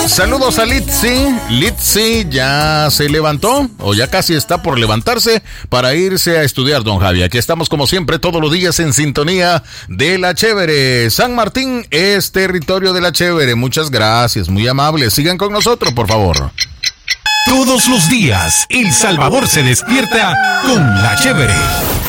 Saludos a Litzy. Litzy ya se levantó o ya casi está por levantarse para irse a estudiar, don Javi. Aquí estamos como siempre todos los días en sintonía de La Chévere. San Martín es territorio de La Chévere. Muchas gracias, muy amables. Sigan con nosotros, por favor. Todos los días, El Salvador se despierta con La Chévere.